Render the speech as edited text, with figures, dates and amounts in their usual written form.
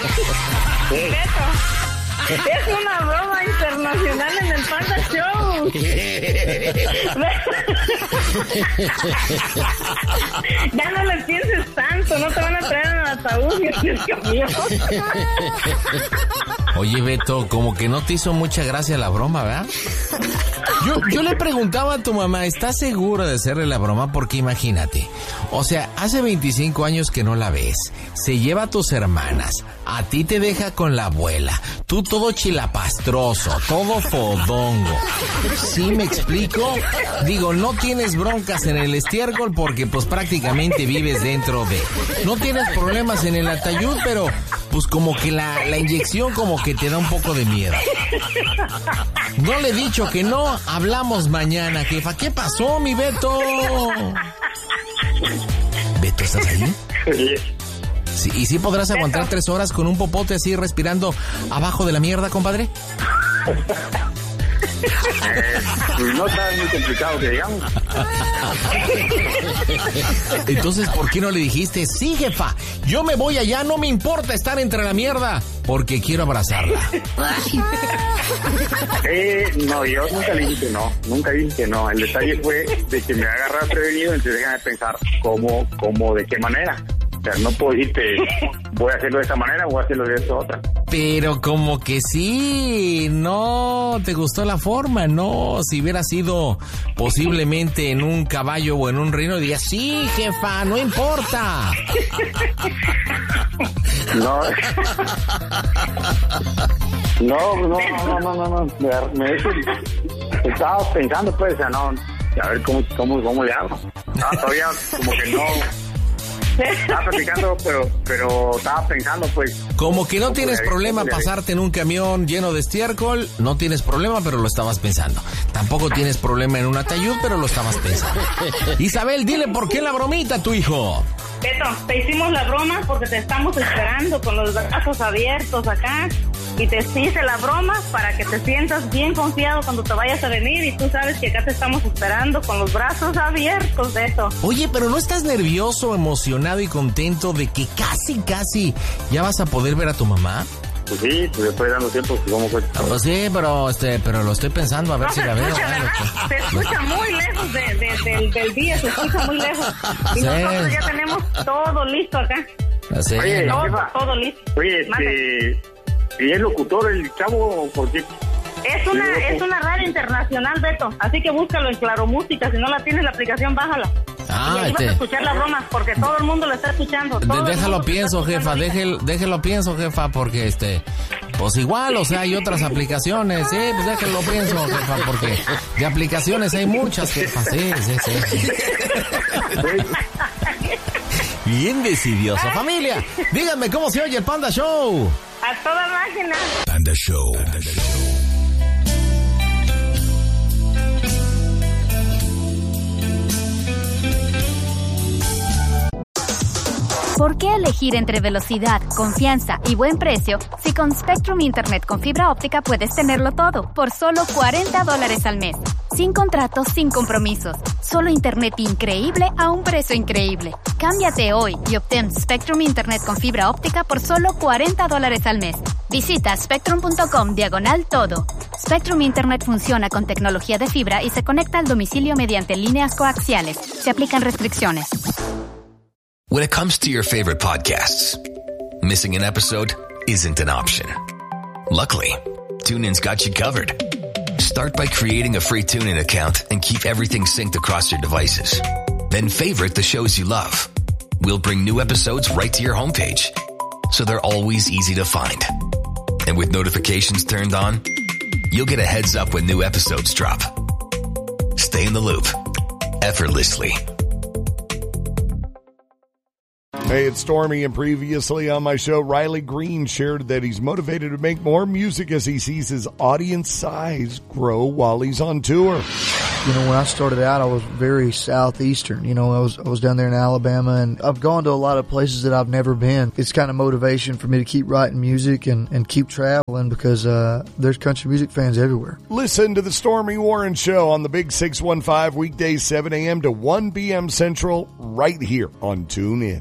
Beto, es una broma internacional en el Panda Show. Ya no le pienses tanto, no te van a traer en el ataúd ni en el camión. Oye, Beto, como que no te hizo mucha gracia la broma, ¿verdad? Yo le preguntaba a tu mamá, ¿estás segura de hacerle la broma? Porque imagínate, o sea, hace 25 años que no la ves, se lleva a tus hermanas, a ti te deja con la abuela, tú todo chilapastroso, todo fodongo. ¿Sí me explico? Digo, no tienes broncas en el estiércol porque pues prácticamente vives dentro de... No tienes problemas en el atayud, pero pues como que la inyección como que te da un poco de miedo. No le he dicho que no, hablamos mañana, jefa. ¿Qué pasó, mi Beto? ¿Beto, estás ahí? Sí, ¿y sí podrás aguantar 3 horas con un popote así respirando abajo de la mierda, compadre? No está muy complicado que digamos. Entonces, ¿por qué no le dijiste, sí, jefa, yo me voy allá, no me importa estar entre la mierda, porque quiero abrazarla? No, yo nunca le dije que no, nunca dije que no. El detalle fue de que me agarra prevenido, entonces déjame pensar cómo, de qué manera. O sea, no puedo decirte, voy a hacerlo de esta manera, voy a hacerlo de esta otra. Pero como que sí, no te gustó la forma, ¿no? Si hubiera sido posiblemente en un caballo o en un reino, dirías, sí, jefa, no importa. No. Estaba pensando, pues, o sea, no, a ver cómo le hago. Todavía como que no. Estaba platicando, pero estaba pensando, pues... Como que no tienes problema pasarte en un camión lleno de estiércol, no tienes problema, pero lo estabas pensando. Tampoco tienes problema en un atayud, pero lo estabas pensando. Isabel, dile por qué la bromita a tu hijo. Beto, te hicimos la broma porque te estamos esperando con los brazos abiertos acá. Y te hice la broma para que te sientas bien confiado cuando te vayas a venir. Y tú sabes que acá te estamos esperando con los brazos abiertos, Beto. Oye, pero ¿no estás nervioso, emocionado y contento de que casi ya vas a poder ver a tu mamá? Pues sí, pues estoy dando tiempo. ¿Cómo fue? Pues sí, pero lo estoy pensando a ver si la veo. Se escucha muy lejos del día, se escucha muy lejos. Y sí, nosotros ya tenemos todo listo acá. Sí. Oye, todo listo. Oye, ¿y es locutor el chavo? ¿Por qué? Es una radio internacional, Beto. Así que búscalo en Claro Música. Si no la tienes, la aplicación, bájala. Y ahí vas a escuchar las bromas, porque todo el mundo lo está escuchando. Déjalo pienso, jefa. Déjelo pienso, jefa, porque pues igual, o sea, hay otras aplicaciones. Sí, pues déjalo pienso, jefa, porque de aplicaciones hay muchas, jefa. Sí. Bien decidioso. Familia, díganme cómo se oye el Panda Show. A toda máquina. Panda Show. ¿Por qué elegir entre velocidad, confianza y buen precio si con Spectrum Internet con fibra óptica puedes tenerlo todo por solo $40 al mes? Sin contratos, sin compromisos. Solo internet increíble a un precio increíble. Cámbiate hoy y obtén Spectrum Internet con fibra óptica por solo $40 al mes. Visita spectrum.com/todo. Spectrum Internet funciona con tecnología de fibra y se conecta al domicilio mediante líneas coaxiales. Se aplican restricciones. When it comes to your favorite podcasts, missing an episode isn't an option. Luckily, TuneIn's got you covered. Start by creating a free TuneIn account and keep everything synced across your devices. Then favorite the shows you love. We'll bring new episodes right to your homepage, so they're always easy to find. And with notifications turned on, you'll get a heads up when new episodes drop. Stay in the loop, effortlessly. Hey, it's Stormy, and previously on my show, Riley Green shared that he's motivated to make more music as he sees his audience size grow while he's on tour. You know, when I started out, I was very southeastern. You know, I was down there in Alabama, and I've gone to a lot of places that I've never been. It's kind of motivation for me to keep writing music and keep traveling because there's country music fans everywhere. Listen to the Stormy Warren Show on the Big 615 weekdays 7 a.m. to 1 p.m. Central right here on TuneIn.